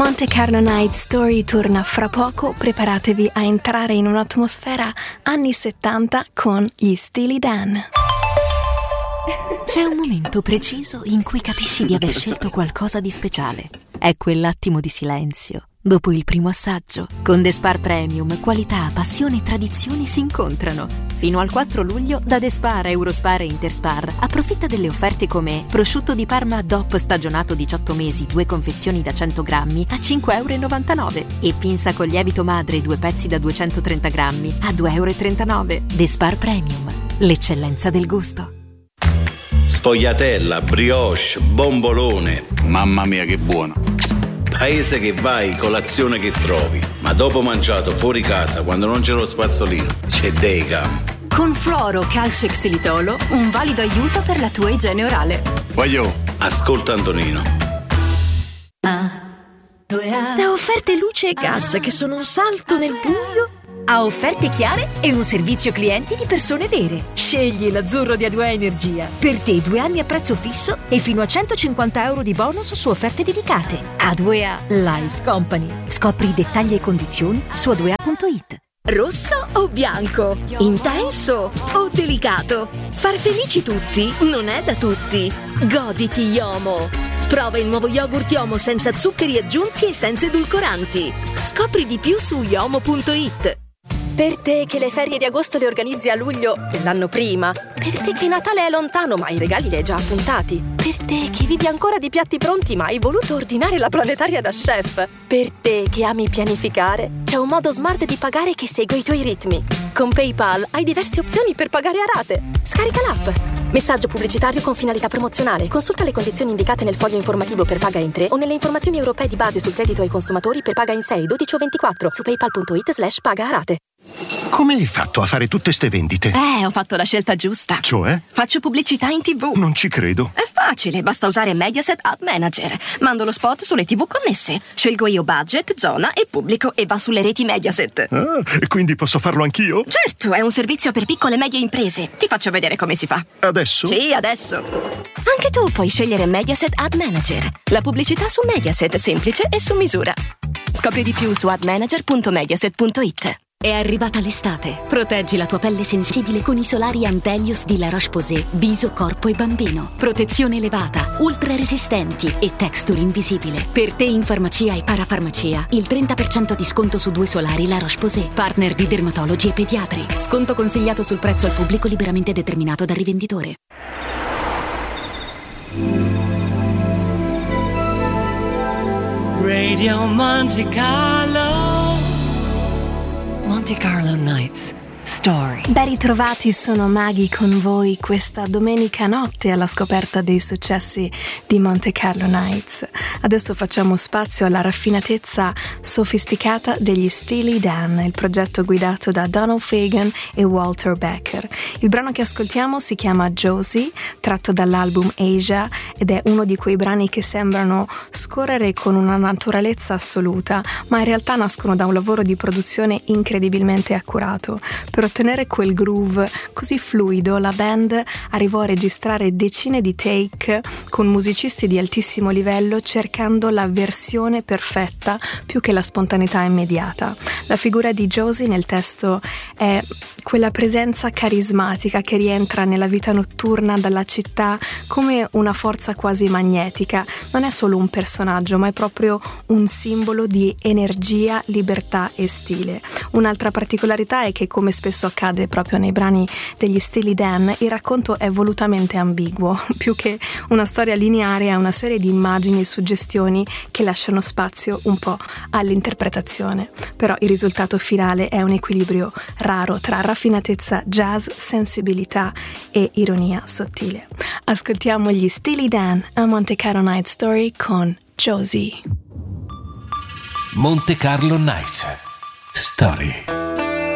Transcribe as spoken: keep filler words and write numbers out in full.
Monte Carlo Night Story torna fra poco, preparatevi a entrare in un'atmosfera anni settanta con gli Steely Dan. C'è un momento preciso in cui capisci di aver scelto qualcosa di speciale. È quell'attimo di silenzio dopo il primo assaggio. Con The Spar Premium, qualità, passione e tradizione si incontrano. Fino al quattro luglio da The Spar, Eurospar e Interspar approfitta delle offerte come prosciutto di Parma D O P stagionato diciotto mesi, due confezioni da cento grammi a cinque e novantanove euro e pinza con lievito madre due pezzi da duecentotrenta grammi a due e trentanove euro. The Spar Premium, l'eccellenza del gusto. Sfogliatella, brioche, bombolone. Mamma mia che buono. Paese che vai, colazione che trovi. Ma dopo mangiato fuori casa, quando non c'è lo spazzolino, c'è Decam. Con fluoro, calcio e xilitolo, un valido aiuto per la tua igiene orale. Voglio. Ascolta Antonino. Da offerte luce e gas che sono un salto nel buio a offerte chiare e un servizio clienti di persone vere. Scegli l'azzurro di A due A Energia. Per te due anni a prezzo fisso e fino a centocinquanta euro di bonus su offerte dedicate. A due A Life Company. Scopri i dettagli e condizioni su a due a punto it. Rosso o bianco? Intenso o delicato? Far felici tutti non è da tutti. Goditi Yomo. Prova il nuovo yogurt Yomo senza zuccheri aggiunti e senza edulcoranti. Scopri di più su yomo punto it. Per te che le ferie di agosto le organizzi a luglio dell'anno prima. Per te che Natale è lontano ma i regali li hai già appuntati. Per te che vivi ancora di piatti pronti ma hai voluto ordinare la planetaria da chef. Per te che ami pianificare, c'è un modo smart di pagare che segue i tuoi ritmi. Con PayPal hai diverse opzioni per pagare a rate. Scarica l'app. Messaggio pubblicitario con finalità promozionale. Consulta le condizioni indicate nel foglio informativo per paga in tre o nelle informazioni europee di base sul credito ai consumatori per paga in sei, dodici o ventiquattro su paypal punto it slash paga a rate. Come hai fatto a fare tutte ste vendite? Eh, ho fatto la scelta giusta. Cioè? Faccio pubblicità in tivù. Non ci credo. È facile, basta usare Mediaset Ad Manager. Mando lo spot sulle tivù connesse. Scelgo io budget, zona e pubblico e va sulle reti Mediaset. Ah, e quindi posso farlo anch'io? Certo, è un servizio per piccole e medie imprese. Ti faccio vedere come si fa. Adesso? Sì, adesso. Anche tu puoi scegliere Mediaset Ad Manager. La pubblicità su Mediaset, semplice e su misura. Scopri di più su ad manager punto mediaset punto it. È arrivata l'estate. Proteggi la tua pelle sensibile con i solari Antelios di La Roche-Posay, viso, corpo e bambino. Protezione elevata, ultra resistenti e texture invisibile. Per te in farmacia e parafarmacia, il trenta per cento di sconto su due solari La Roche-Posay, partner di dermatologi e pediatri. Sconto consigliato sul prezzo al pubblico liberamente determinato dal rivenditore. Radio Monte Carlo. Monte Carlo Nights Story. Ben ritrovati, sono Maggie con voi questa domenica notte alla scoperta dei successi di Monte Carlo Nights. Adesso facciamo spazio alla raffinatezza sofisticata degli Steely Dan, il progetto guidato da Donald Fagen e Walter Becker. Il brano che ascoltiamo si chiama Josie, tratto dall'album Asia, ed è uno di quei brani che sembrano scorrere con una naturalezza assoluta, ma in realtà nascono da un lavoro di produzione incredibilmente accurato. Per ottenere quel groove così fluido, la band arrivò a registrare decine di take con musicisti di altissimo livello, cercando la versione perfetta più che la spontaneità immediata. La figura di Josie nel testo è quella presenza carismatica che rientra nella vita notturna dalla città come una forza quasi magnetica. Non è solo un personaggio, ma è proprio un simbolo di energia, libertà e stile. Un'altra particolarità è che, come spesso accade proprio nei brani degli Steely Dan, il racconto è volutamente ambiguo. Più che una storia lineare, è una serie di immagini e suggestioni che lasciano spazio un po' all'interpretazione. Però il risultato finale è un equilibrio raro tra raffinatezza jazz, sensibilità e ironia sottile. Ascoltiamo gli Steely Dan a Monte Carlo Night Story con Josie. Monte Carlo Night Story.